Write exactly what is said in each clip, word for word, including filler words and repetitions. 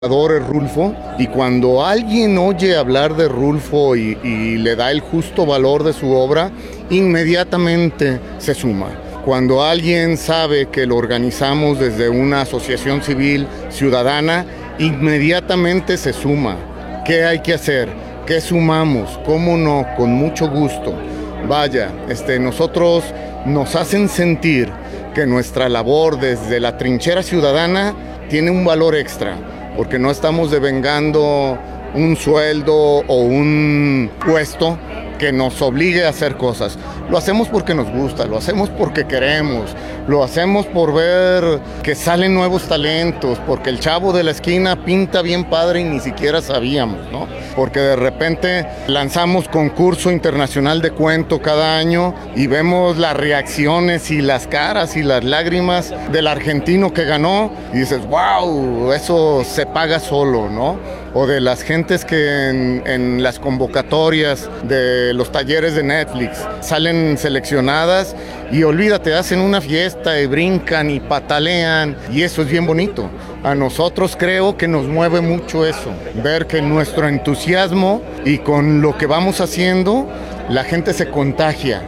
Es Rulfo, y cuando alguien oye hablar de Rulfo y, y le da el justo valor de su obra, inmediatamente se suma. Cuando alguien sabe que lo organizamos desde una asociación civil ciudadana, inmediatamente se suma. ¿Qué hay que hacer? ¿Qué sumamos? ¿Cómo no? Con mucho gusto. Vaya, este, nosotros nos hacen sentir que nuestra labor desde la trinchera ciudadana tiene un valor extra, porque no estamos devengando un sueldo o un puesto que nos obligue a hacer cosas. Lo hacemos porque nos gusta, lo hacemos porque queremos, lo hacemos por ver que salen nuevos talentos, porque el chavo de la esquina pinta bien padre y ni siquiera sabíamos, ¿no? Porque de repente lanzamos concurso internacional de cuento cada año y vemos las reacciones y las caras y las lágrimas del argentino que ganó y dices, wow, eso se paga solo, ¿no? O de las gentes que en, en las convocatorias de los talleres de Netflix salen seleccionadas y olvídate, hacen una fiesta y brincan y patalean y eso es bien bonito. A nosotros creo que nos mueve mucho eso, ver que nuestro entusiasmo y con lo que vamos haciendo la gente se contagia.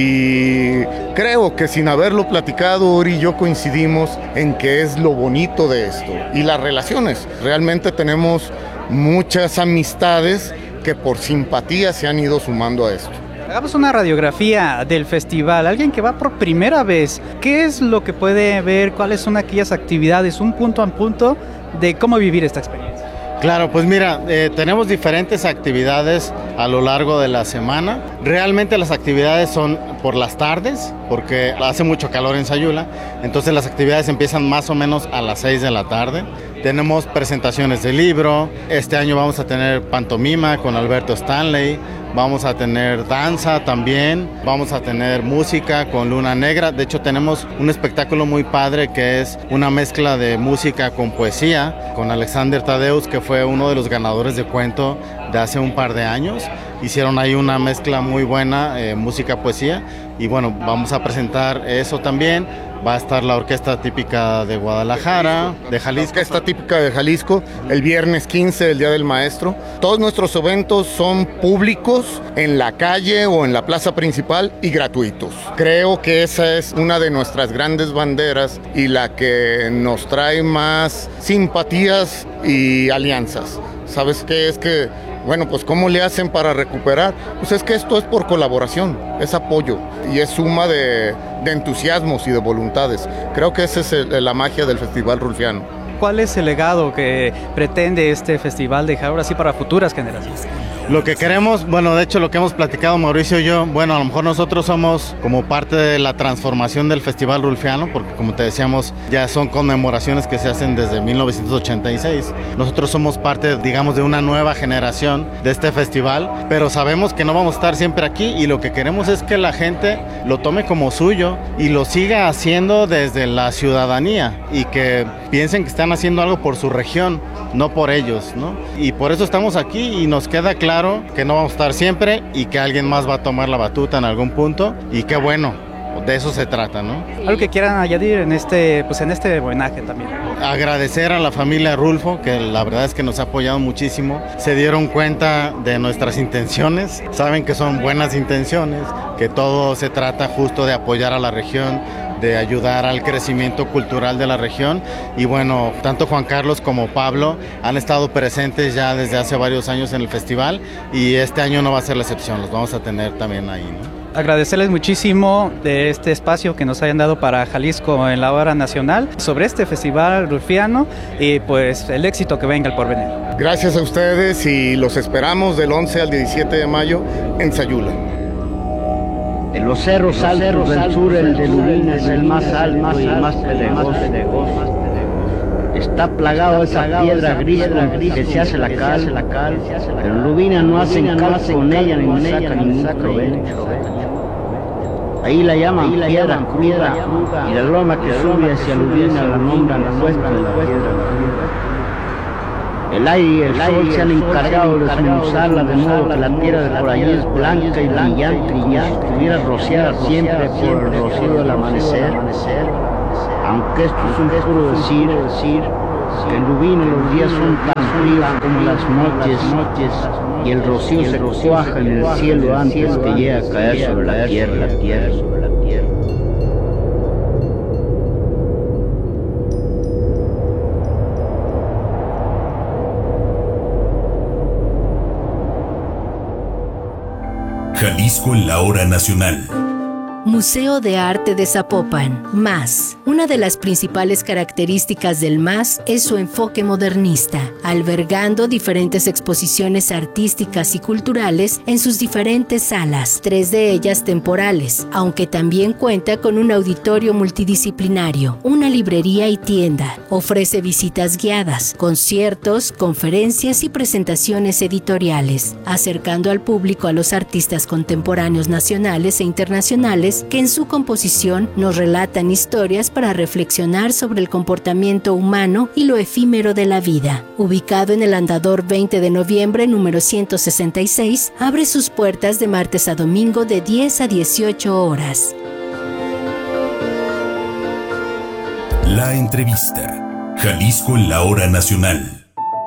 Y creo que sin haberlo platicado, Uri y yo coincidimos en que es lo bonito de esto. Y las relaciones, realmente tenemos muchas amistades que por simpatía se han ido sumando a esto. Hagamos una radiografía del festival. Alguien que va por primera vez, ¿qué es lo que puede ver? ¿Cuáles son aquellas actividades? Un punto a punto de cómo vivir esta experiencia. Claro, pues mira, eh, tenemos diferentes actividades a lo largo de la semana. Realmente las actividades son por las tardes, porque hace mucho calor en Sayula, entonces las actividades empiezan más o menos a las seis de la tarde. Tenemos presentaciones de libro, este año vamos a tener pantomima con Alberto Stanley, vamos a tener danza también, vamos a tener música con Luna Negra. De hecho tenemos un espectáculo muy padre que es una mezcla de música con poesía, con Alexander Tadeus, que fue uno de los ganadores de cuento de hace un par de años. Hicieron ahí una mezcla muy buena, eh, música-poesía, y bueno, vamos a presentar eso también. Va a estar la orquesta típica de Guadalajara, de Jalisco. La orquesta típica de Jalisco, el viernes quince, el Día del Maestro. Todos nuestros eventos son públicos, en la calle o en la plaza principal y gratuitos. Creo que esa es una de nuestras grandes banderas y la que nos trae más simpatías y alianzas. ¿Sabes qué? Es que, bueno, pues ¿cómo le hacen para recuperar? Pues es que esto es por colaboración, es apoyo y es suma de, de entusiasmos y de voluntades. Creo que esa es el, la magia del Festival Rulfiano. ¿Cuál es el legado que pretende este festival dejar ahora sí para futuras generaciones? Lo que queremos, bueno, de hecho lo que hemos platicado Mauricio y yo, bueno, a lo mejor nosotros somos como parte de la transformación del Festival Rulfiano, porque como te decíamos, ya son conmemoraciones que se hacen desde mil novecientos ochenta y seis. Nosotros somos parte, digamos, de una nueva generación de este festival, pero sabemos que no vamos a estar siempre aquí y lo que queremos es que la gente lo tome como suyo y lo siga haciendo desde la ciudadanía y que piensen que están haciendo algo por su región, no por ellos, ¿no? Y por eso estamos aquí y nos queda claro que no vamos a estar siempre y que alguien más va a tomar la batuta en algún punto y qué bueno, de eso se trata, ¿no? Algo que quieran añadir en este, pues en este homenaje también. Agradecer a la familia Rulfo, que la verdad es que nos ha apoyado muchísimo. Se dieron cuenta de nuestras intenciones, saben que son buenas intenciones, que todo se trata justo de apoyar a la región, de ayudar al crecimiento cultural de la región y bueno, tanto Juan Carlos como Pablo han estado presentes ya desde hace varios años en el festival y este año no va a ser la excepción, los vamos a tener también ahí, ¿no? Agradecerles muchísimo de este espacio que nos hayan dado para Jalisco en la hora nacional sobre este festival rulfiano y pues el éxito que venga el porvenir. Gracias a ustedes y los esperamos del once al diecisiete de mayo en Sayula. En los cerros los altos cerros del altos sur, el de Lubina es el más alto más y el más pedregoso. Está plagado de esa piedra gris que se hace la cal, pero en Lubina no hacen cal con ella ni sacan ningún provecho. Ahí la llaman piedra cruda y la loma que sube hacia Lubina la nombran cuesta de la piedra. El aire y el sol se han encargado de esmuzarla de modo que la tierra de por allí es blanca y brillante y ya estuviera rociada siempre por el rocío del amanecer. Aunque esto es un puro decir, que en Lubina los días son tan fríos como las noches, noches, y el rocío se cuaja en el cielo antes que llegue a caer sobre la tierra, la tierra, sobre la tierra. Jalisco en la hora nacional. Museo de Arte de Zapopan, M A S. Una de las principales características del M A S es su enfoque modernista, albergando diferentes exposiciones artísticas y culturales en sus diferentes salas, tres de ellas temporales, aunque también cuenta con un auditorio multidisciplinario, una librería y tienda. Ofrece visitas guiadas, conciertos, conferencias y presentaciones editoriales, acercando al público a los artistas contemporáneos nacionales e internacionales que en su composición nos relatan historias para reflexionar sobre el comportamiento humano y lo efímero de la vida. Ubicado en el Andador veinte de noviembre número ciento sesenta y seis, abre sus puertas de martes a domingo de diez a dieciocho horas. La entrevista. Jalisco en la hora nacional.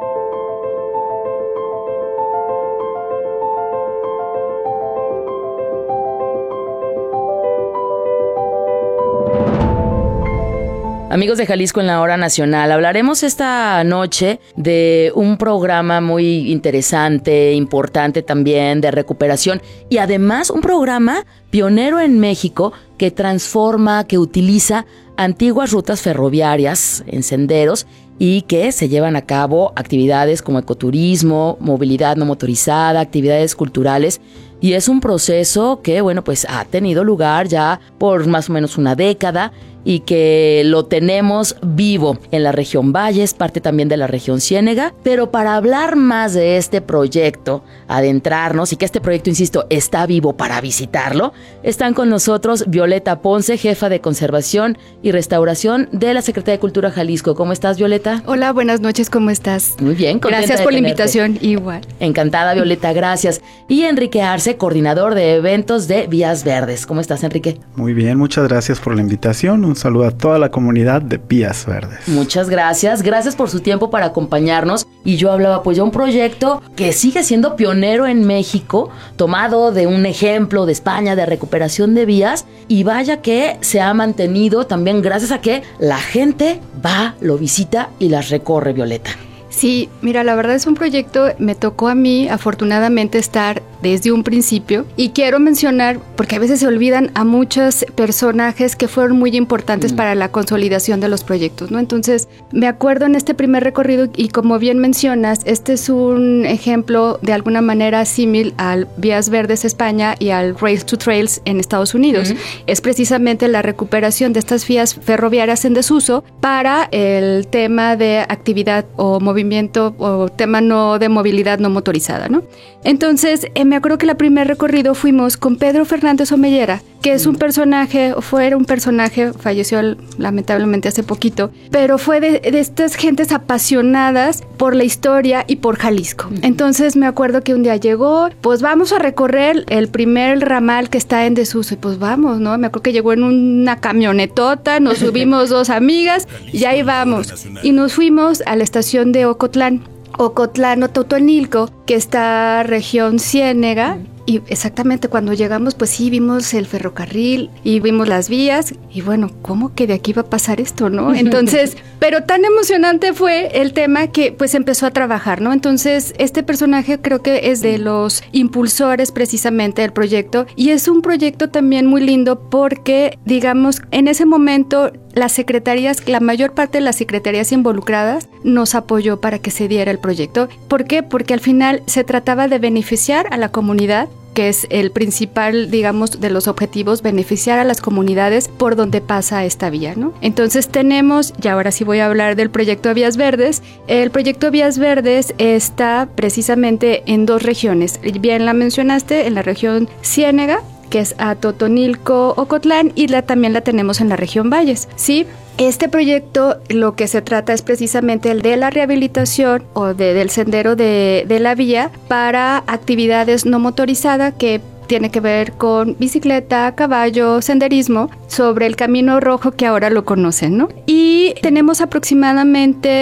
Amigos de Jalisco en la hora nacional, hablaremos esta noche de un programa muy interesante, importante también, de recuperación y además un programa pionero en México que transforma, que utiliza antiguas rutas ferroviarias en senderos y que se llevan a cabo actividades como ecoturismo, movilidad no motorizada, actividades culturales. Y es un proceso que, bueno, pues ha tenido lugar ya por más o menos una década y que lo tenemos vivo en la región Valles, parte también de la región Ciénega. Pero para hablar más de este proyecto, adentrarnos y que este proyecto, insisto, está vivo para visitarlo, están con nosotros Violeta Ponce, jefa de Conservación y Restauración de la Secretaría de Cultura Jalisco. ¿Cómo estás, Violeta? Hola, buenas noches, ¿cómo estás? Muy bien, contenta Gracias de por la tenerte. invitación, igual. Encantada, Violeta, gracias. Y Enrique Arce, coordinador de eventos de Vías Verdes. ¿Cómo estás, Enrique? Muy bien, muchas gracias por la invitación. Un saludo a toda la comunidad de Vías Verdes. Muchas gracias, gracias por su tiempo para acompañarnos. Y yo hablaba pues ya un proyecto que sigue siendo pionero en México, tomado de un ejemplo de España de recuperación de vías, y vaya que se ha mantenido también gracias a que la gente va, lo visita y las recorre, Violeta. Sí, mira, la verdad es un proyecto, me tocó a mí afortunadamente estar desde un principio y quiero mencionar, porque a veces se olvidan a muchos personajes que fueron muy importantes mm. para la consolidación de los proyectos, ¿no? Entonces, me acuerdo en este primer recorrido y como bien mencionas, este es un ejemplo de alguna manera símil al Vías Verdes España y al Rails to Trails en Estados Unidos. Mm. Es precisamente la recuperación de estas vías ferroviarias en desuso para el tema de actividad o movimiento o tema no de movilidad no motorizada, ¿no? Entonces, eh, me acuerdo que la primer recorrido fuimos con Pedro Fernández Omellera, que es un personaje, fue un personaje, falleció lamentablemente hace poquito, pero fue de, de estas gentes apasionadas por la historia y por Jalisco. Entonces me acuerdo que un día llegó, pues vamos a recorrer el primer ramal que está en desuso, y pues vamos, ¿no? Me acuerdo que llegó en una camionetota, nos subimos dos amigas y ahí vamos. Y nos fuimos a la estación de Ocotlán. Ocotlán o Totonilco, que está región Ciénega, y exactamente cuando llegamos, pues sí, vimos el ferrocarril y vimos las vías, y bueno, ¿cómo que de aquí va a pasar esto, no? Entonces, pero tan emocionante fue el tema que pues empezó a trabajar, ¿no? Entonces, este personaje creo que es de los impulsores precisamente del proyecto, y es un proyecto también muy lindo porque, digamos, en ese momento las secretarías, la mayor parte de las secretarías involucradas nos apoyó para que se diera el proyecto. ¿Por qué? Porque al final se trataba de beneficiar a la comunidad, que es el principal, digamos, de los objetivos, beneficiar a las comunidades por donde pasa esta vía, ¿no? Entonces tenemos, y ahora sí voy a hablar del proyecto de Vías Verdes. El proyecto de Vías Verdes está precisamente en dos regiones. Bien la mencionaste, en la región Ciénega, que es a Totonilco, Ocotlán, y la, también la tenemos en la región Valles, ¿sí? Este proyecto lo que se trata es precisamente el de la rehabilitación o de, del sendero de, de la vía para actividades no motorizadas que tiene que ver con bicicleta, caballo, senderismo, sobre el Camino Rojo que ahora lo conocen, ¿no? Y tenemos aproximadamente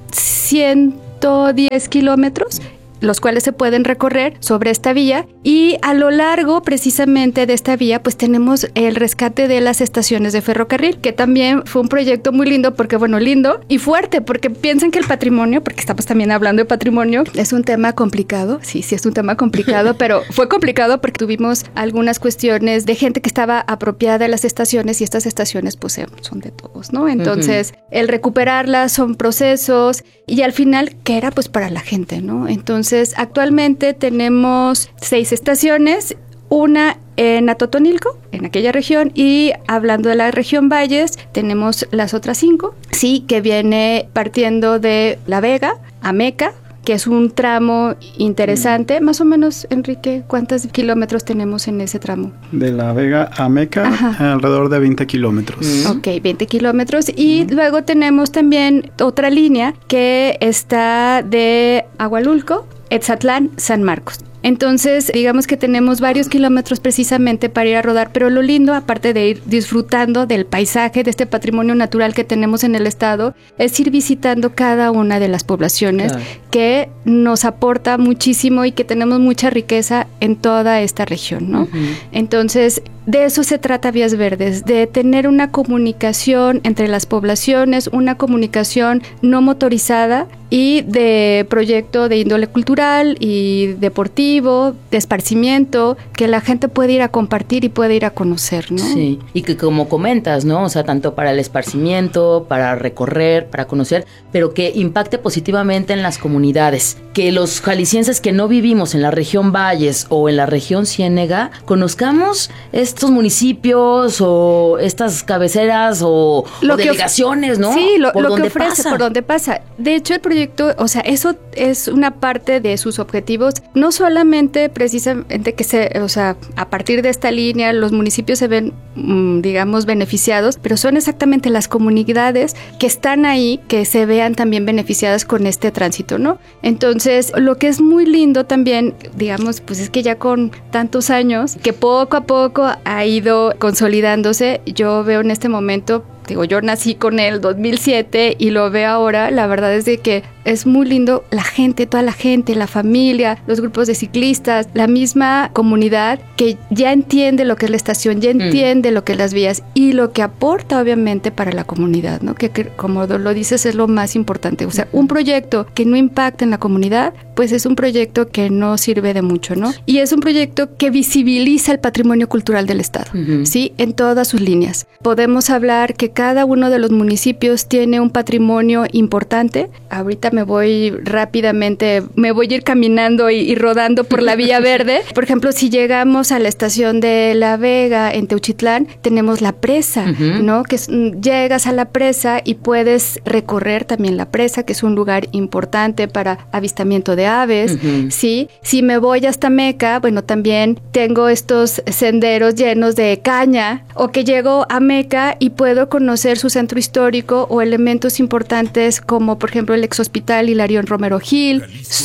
ciento diez kilómetros, los cuales se pueden recorrer sobre esta vía, y a lo largo precisamente de esta vía pues tenemos el rescate de las estaciones de ferrocarril, que también fue un proyecto muy lindo, porque bueno, lindo y fuerte, porque piensan que el patrimonio, porque estamos también hablando de patrimonio, es un tema complicado, sí, sí es un tema complicado, pero fue complicado porque tuvimos algunas cuestiones de gente que estaba apropiada de las estaciones, y estas estaciones pues son de todos, ¿no? Entonces, uh-huh. el recuperarlas son procesos, y al final, ¿qué era? Pues para la gente, ¿no? Entonces, actualmente tenemos seis estaciones, una en Atotonilco, en aquella región, y hablando de la región Valles, tenemos las otras cinco, sí, que viene partiendo de La Vega a Meca, que es un tramo interesante. Mm. Más o menos, Enrique, ¿cuántos kilómetros tenemos en ese tramo? De La Vega a Meca, Ajá. alrededor de veinte kilómetros. Mm. Ok, veinte kilómetros. Y mm. luego tenemos también otra línea que está de Agualulco, Etzatlán, San Marcos. Entonces, digamos que tenemos varios kilómetros precisamente para ir a rodar, pero lo lindo, aparte de ir disfrutando del paisaje, de este patrimonio natural que tenemos en el estado, es ir visitando cada una de las poblaciones, claro, que nos aporta muchísimo y que tenemos mucha riqueza en toda esta región, ¿no? Uh-huh. Entonces, de eso se trata Vías Verdes, de tener una comunicación entre las poblaciones, una comunicación no motorizada y de proyecto de índole cultural y deportivo, de esparcimiento, que la gente puede ir a compartir y puede ir a conocer, ¿no? Sí, y que como comentas, ¿no? O sea, tanto para el esparcimiento, para recorrer, para conocer, pero que impacte positivamente en las comunidades, que los jaliscienses que no vivimos en la región Valles o en la región Ciénega, conozcamos estos municipios o estas cabeceras o, o delegaciones, ¿no? Sí, lo, por lo donde que ofrece, pasa. por donde pasa. De hecho, el proyecto, o sea, eso es una parte de sus objetivos, no solamente precisamente que se, o sea, a partir de esta línea los municipios se ven, mmm, digamos, beneficiados, pero son exactamente las comunidades que están ahí que se vean también beneficiadas con este tránsito, ¿no? Entonces, lo que es muy lindo también, digamos, pues es que ya con tantos años, que poco a poco ha ido consolidándose, yo veo en este momento, digo, yo nací con él dos mil siete y lo veo ahora, la verdad es de que es muy lindo la gente, toda la gente, la familia, los grupos de ciclistas, la misma comunidad que ya entiende lo que es la estación, ya entiende mm. lo que es las vías y lo que aporta obviamente para la comunidad, ¿no? Que, que como lo dices es lo más importante, o sea, un proyecto que no impacta en la comunidad, pues es un proyecto que no sirve de mucho, ¿no? Y es un proyecto que visibiliza el patrimonio cultural del estado, uh-huh. ¿sí? En todas sus líneas. Podemos hablar que cada uno de los municipios tiene un patrimonio importante. Ahorita me voy rápidamente, me voy a ir caminando y, y rodando por la Vía Verde. Por ejemplo, si llegamos a la estación de La Vega en Teuchitlán, tenemos la presa, uh-huh. ¿no? Que es, llegas a la presa y puedes recorrer también la presa, que es un lugar importante para avistamiento de aves, uh-huh. ¿sí? Si me voy hasta Meca, bueno, también tengo estos senderos llenos de caña, o que llego a Meca y puedo conocer su centro histórico o elementos importantes como, por ejemplo, el exhospital Hilarión Romero Gil,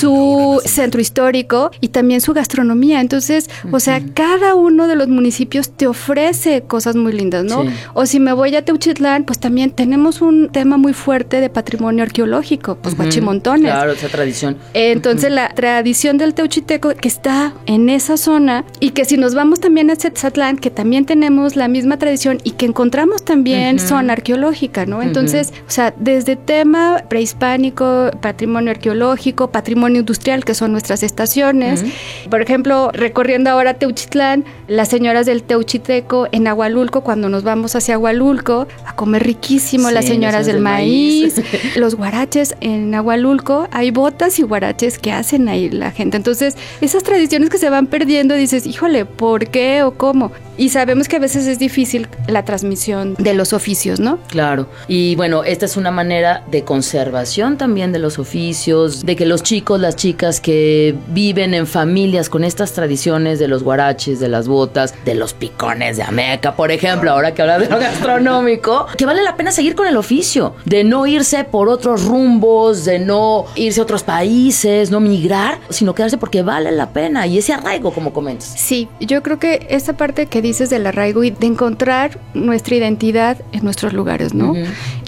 su centro histórico y también su gastronomía. Entonces, uh-huh. o sea, cada uno de los municipios te ofrece cosas muy lindas, ¿no? Sí. O si me voy a Teuchitlán, pues también tenemos un tema muy fuerte de patrimonio arqueológico, pues uh-huh. Huachimontones. Claro, esa tradición. Entonces, uh-huh. la tradición del teuchiteco que está en esa zona, y que si nos vamos también a Etzatlán, que también tenemos la misma tradición y que encontramos también uh-huh. zona arqueológica, ¿no? Entonces, uh-huh. o sea, desde tema prehispánico, patrimonio arqueológico, patrimonio industrial, que son nuestras estaciones. Uh-huh. Por ejemplo, recorriendo ahora Teuchitlán, las señoras del teuchiteco en Agualulco, cuando nos vamos hacia Agualulco, a comer riquísimo, sí, las señoras del, del maíz, maíz. Los guaraches en Agualulco, hay botas y guaraches que hacen ahí la gente. Entonces, esas tradiciones que se van perdiendo, dices, híjole, ¿por qué o cómo? Y sabemos que a veces es difícil la transmisión de los oficios, ¿no? Claro. Y bueno, esta es una manera de conservación también de los oficios, de que los chicos, las chicas que viven en familias con estas tradiciones de los guaraches, de las botas, de los picones de Ameca, por ejemplo, ahora que hablas de lo gastronómico, que vale la pena seguir con el oficio, de no irse por otros rumbos, de no irse a otros países, no migrar, sino quedarse porque vale la pena, y ese arraigo, como comentas. Sí, yo creo que esta parte que dices del arraigo y de encontrar nuestra identidad en nuestros lugares, ¿no? Uh-huh.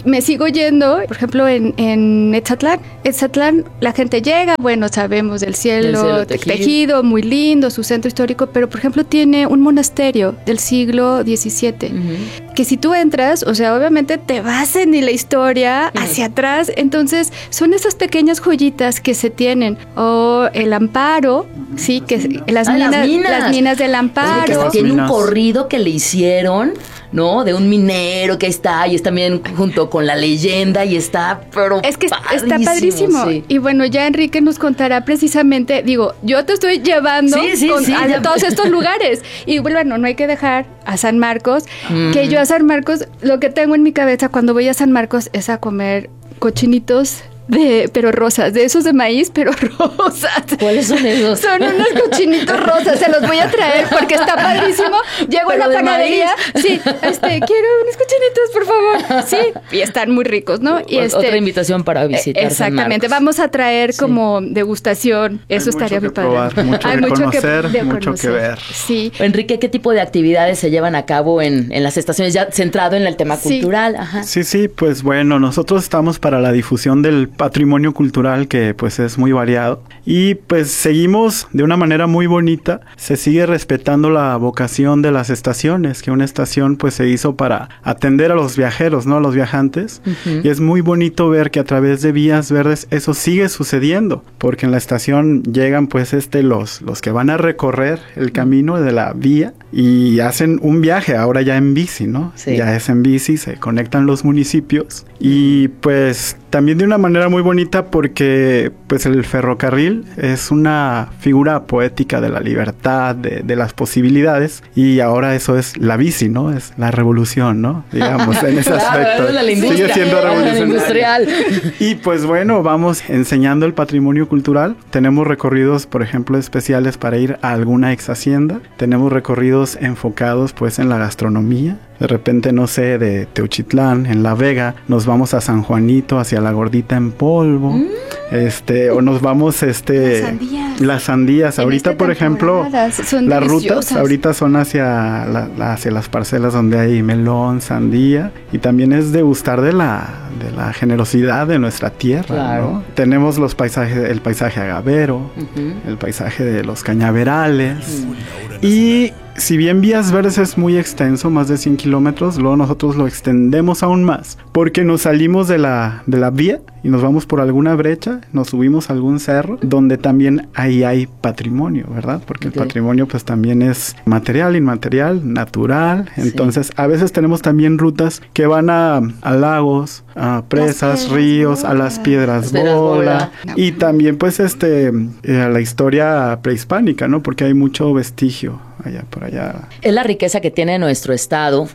me sigo yendo, por ejemplo, en, en Etzatlán. Etzatlán, la gente llega, bueno, sabemos del cielo, cielo tejido. tejido, muy lindo, su centro histórico, pero por ejemplo tiene un monasterio del siglo diecisiete, uh-huh. que si tú entras, o sea, obviamente te vas en la historia uh-huh. hacia atrás, entonces son esas pequeñas joyitas que se tienen, o el Amparo, sí, que las, ah, minas, las minas, las minas del Amparo. Que tiene un corrido que le hicieron, ¿no? De un minero que está, y es también junto con la leyenda, y está, pero es que padrísimo, está padrísimo. Sí. Y bueno, ya Enrique nos contará precisamente, digo, yo te estoy llevando sí, sí, con, sí, a ya. todos estos lugares. Y bueno, no hay que dejar a San Marcos, mm. que yo a San Marcos, lo que tengo en mi cabeza cuando voy a San Marcos es a comer cochinitos de, pero rosas, de esos de maíz, pero rosas. ¿Cuáles son esos? Son unos cochinitos rosas, se los voy a traer porque está padrísimo. Llego pero a la panadería, maíz. sí, este, quiero unos cochinitos, por favor. Sí, y están muy ricos, ¿no? Y este, otra invitación para visitar. Exactamente, vamos a traer sí. como degustación. Eso Hay estaría muy padre. Probar, mucho Hay que mucho conocer, que, mucho conocer. que ver. Sí. Enrique, ¿qué tipo de actividades se llevan a cabo en, en las estaciones ya centrado en el tema sí. cultural? Ajá. Sí, sí, pues bueno, nosotros estamos para la difusión del patrimonio cultural, que pues es muy variado, y pues seguimos de una manera muy bonita. Se sigue respetando la vocación de las estaciones, que una estación pues se hizo para atender a los viajeros, ¿no? A los viajantes, uh-huh. y es muy bonito ver que a través de Vías Verdes eso sigue sucediendo, porque en la estación llegan pues este los, los que van a recorrer el camino de la vía y hacen un viaje, ahora ya en bici, ¿no? Sí. Ya es en bici, se conectan los municipios, y pues también de una manera muy bonita, porque pues el ferrocarril es una figura poética de la libertad, de, de las posibilidades, y ahora eso es la bici, ¿no? Es la revolución, ¿no? Digamos, en ese aspecto. La Sigue siendo revolucionario. Industrial. Y pues bueno, vamos enseñando el patrimonio cultural. Tenemos recorridos, por ejemplo, especiales para ir a alguna ex hacienda. Tenemos recorridos enfocados pues en la gastronomía. De repente, no sé, de Teuchitlán, en La Vega, nos vamos a San Juanito, hacia la Gordita en Polvo, mm. este, o nos vamos, este... Las sandías. Las sandías. En ahorita, por ejemplo, son las deliciosas. rutas ahorita son hacia, la, hacia las parcelas donde hay melón, sandía, y también es degustar de la, de la generosidad de nuestra tierra, claro. ¿no? Tenemos los paisajes, el paisaje agavero, uh-huh. el paisaje de los cañaverales, uh-huh. y... Si bien Vías Verdes es muy extenso, más de cien kilómetros, luego nosotros lo extendemos aún más, porque nos salimos de la, de la vía y nos vamos por alguna brecha, nos subimos a algún cerro, donde también ahí hay patrimonio, ¿verdad? Porque okay. el patrimonio pues también es material, inmaterial, natural, entonces sí. a veces tenemos también rutas que van a, a lagos, a presas, ríos, bola. a las piedras, las piedras bola, bola, y también pues este, eh, a la historia prehispánica, ¿no? Porque hay mucho vestigio allá por allá. Es la riqueza que tiene nuestro estado,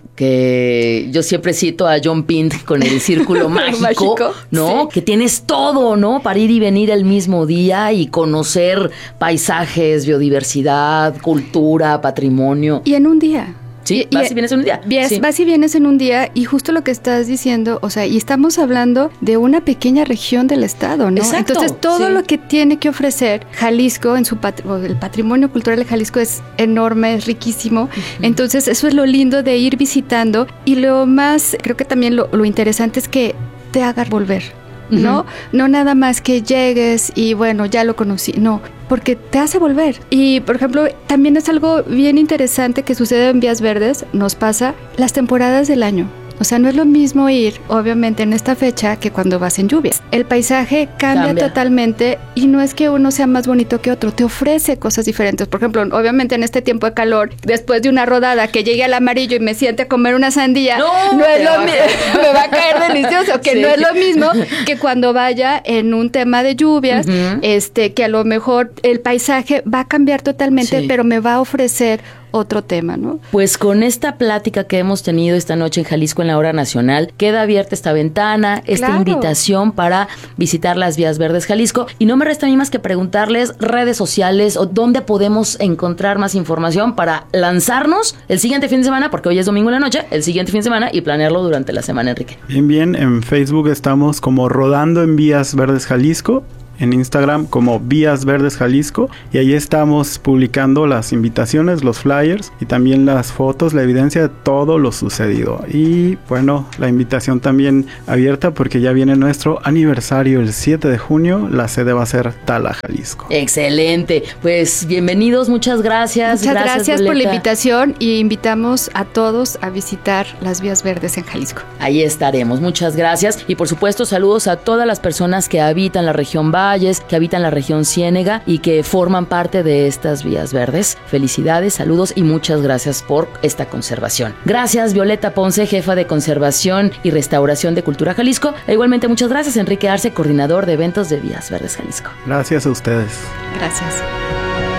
que yo siempre cito a John Pint con el círculo mágico, mágico, ¿no? Sí. Que tienes todo, ¿no? Para ir y venir el mismo día y conocer paisajes, biodiversidad, cultura, patrimonio. Y en un día. Sí, y, vas y, y vienes en un día. Vies, sí. Vas y vienes en un día, y justo lo que estás diciendo, o sea, y estamos hablando de una pequeña región del estado, ¿no? Exacto. Entonces, todo sí. lo que tiene que ofrecer Jalisco, en su pat- el patrimonio cultural de Jalisco es enorme, es riquísimo. Uh-huh. Entonces, eso es lo lindo de ir visitando, y lo más, creo que también lo, lo interesante es que te haga volver. ¿No? Uh-huh. No nada más que llegues y bueno, ya lo conocí, no, porque te hace volver. Y por ejemplo, también es algo bien interesante que sucede en Vías Verdes, nos pasa las temporadas del año. O sea, no es lo mismo ir, obviamente, en esta fecha que cuando vas en lluvias. El paisaje cambia, cambia totalmente, y no es que uno sea más bonito que otro, te ofrece cosas diferentes. Por ejemplo, obviamente en este tiempo de calor, después de una rodada que llegue al Amarillo y me siente a comer una sandía, no, no es lo mismo, me va a caer delicioso, que sí. no es lo mismo que cuando vaya en un tema de lluvias, uh-huh. este, que a lo mejor el paisaje va a cambiar totalmente, sí. pero me va a ofrecer otro tema, ¿no? Pues con esta plática que hemos tenido esta noche en Jalisco en la Hora Nacional, queda abierta esta ventana, esta claro. invitación para visitar las Vías Verdes Jalisco, y no me resta a mí más que preguntarles redes sociales o dónde podemos encontrar más información para lanzarnos el siguiente fin de semana, porque hoy es domingo en la noche, el siguiente fin de semana, y planearlo durante la semana, Enrique. Bien, bien, en Facebook estamos como Rodando en Vías Verdes Jalisco. en Instagram como Vías Verdes Jalisco, y ahí estamos publicando las invitaciones, los flyers y también las fotos, la evidencia de todo lo sucedido. Y bueno, la invitación también abierta porque ya viene nuestro aniversario el siete de junio, la sede va a ser Tala, Jalisco. Excelente, pues bienvenidos, muchas gracias. Muchas gracias, gracias por la invitación y invitamos a todos a visitar las Vías Verdes en Jalisco. Ahí estaremos, muchas gracias y por supuesto saludos a todas las personas que habitan la región Valles, que habitan la región Ciénega y que forman parte de estas Vías Verdes. Felicidades, saludos y muchas gracias por esta conservación. Gracias Violeta Ponce, jefa de Conservación y Restauración de Cultura Jalisco. E igualmente muchas gracias Enrique Arce, coordinador de eventos de Vías Verdes Jalisco. Gracias a ustedes. Gracias.